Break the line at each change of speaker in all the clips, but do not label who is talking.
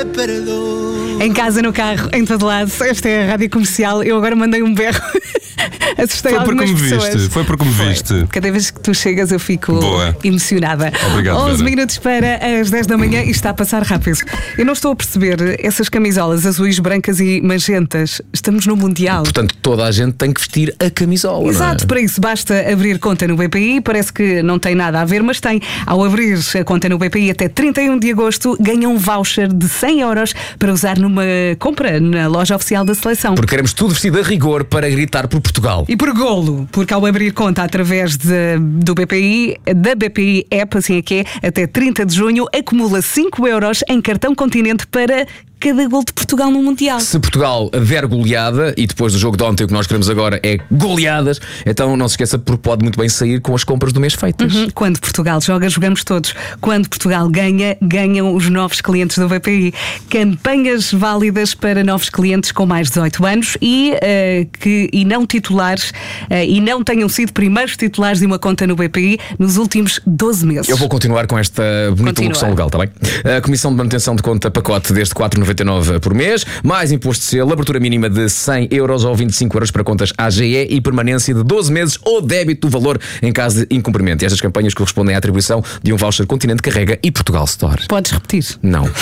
Em casa, no carro, em todo lado. Esta é a Rádio Comercial. Eu agora mandei um berro. Assustei algumas pessoas.
Foi porque me viste.
Cada vez que tu chegas eu fico
Boa.
emocionada.
Obrigado,
11
Vera.
minutos para as 10 da manhã e está a passar rápido. Eu não estou a perceber essas camisolas azuis, brancas e magentas. Estamos no Mundial.
Portanto, toda a gente tem que vestir a camisola.
Exato,
não é?
para isso basta abrir conta no BPI. Parece que não tem nada a ver, mas tem. Ao abrir a conta no BPI até 31 de agosto, ganha um voucher de 100 euros para usar numa compra na loja oficial da seleção.
Porque queremos tudo vestido a rigor para gritar por Portugal.
E por golo, porque ao abrir conta através do BPI, da BPI App, assim é que é, até 30 de junho, acumula 5 euros em cartão Continente para cada gol de Portugal no Mundial.
Se Portugal der goleada, e depois do jogo de ontem o que nós queremos agora é goleadas, então não se esqueça porque pode muito bem sair com as compras do mês feitas.
Quando Portugal joga, jogamos todos. Quando Portugal ganha, ganham os novos clientes do BPI. Campanhas válidas para novos clientes com mais de 18 anos e não titulares e não tenham sido primeiros titulares de uma conta no BPI nos últimos 12 meses.
Eu vou continuar com esta bonita locução legal, está bem? A Comissão de Manutenção de Conta pacote desde 4,99 por mês, mais imposto de selo, abertura mínima de 100 euros ou 25 euros para contas AGE e permanência de 12 meses ou débito do valor em caso de incumprimento. E estas campanhas correspondem à atribuição de um voucher Continente Carrega e Portugal Store.
Podes repetir?
Não.
A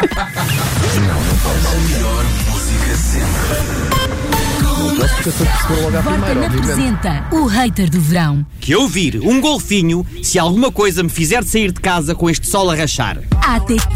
melhor música sempre.
Vorten apresenta o hater do verão.
Que eu vir um golfinho se alguma coisa me fizer sair de casa com este sol a rachar.
Há até